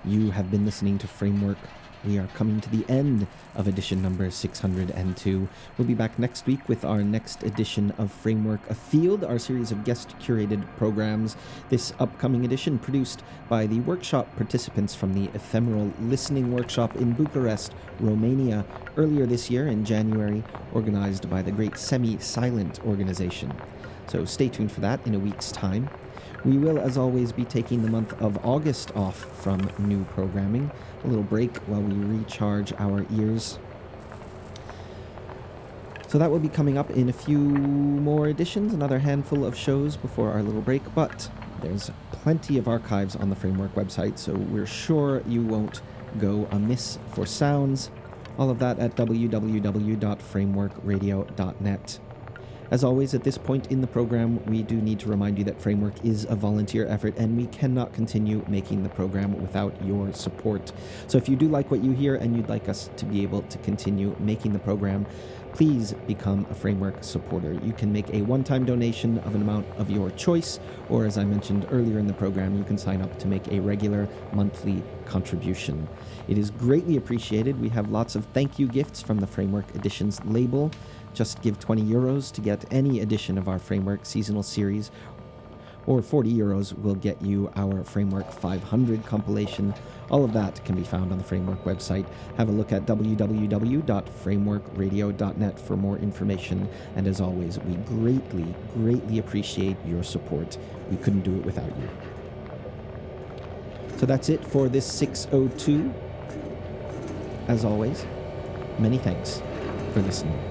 You have been listening to Framework. We are coming to the end of edition number 602. We'll be back next week with our next edition of Framework Afield, our series of guest-curated programs. This upcoming edition produced by the workshop participants from the Ephemeral Listening Workshop in Bucharest, Romania, earlier this year in January, organized by the Great Semi-Silent organization. So stay tuned for that in a week's time. We will, as always, be taking the month of August off from new programming. A little break while we recharge our ears. So that will be coming up in a few more editions, another handful of shows before our little break, but there's plenty of archives on the Framework website, so we're sure you won't go amiss for sounds. All of that at www.frameworkradio.net. As always, at this point in the program, we do need to remind you that Framework is a volunteer effort and we cannot continue making the program without your support. So if you do like what you hear and you'd like us to be able to continue making the program, please become a Framework supporter. You can make a one-time donation of an amount of your choice, or as I mentioned earlier in the program, you can sign up to make a regular monthly contribution. It is greatly appreciated. We have lots of thank you gifts from the Framework Editions label. Just give 20 euros to get any edition of our Framework seasonal series, or 40 euros will get you our Framework 500 compilation. All of that can be found on the Framework website. Have a look at www.frameworkradio.net for more information. And as always, we greatly, greatly appreciate your support. We couldn't do it without you. So that's it for this 602. As always, many thanks for listening.